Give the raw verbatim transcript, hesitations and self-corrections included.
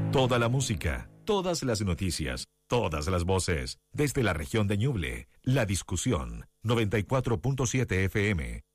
Toda la música, todas las noticias, todas las voces, desde la región de Ñuble, La Discusión, noventa y cuatro punto siete F M,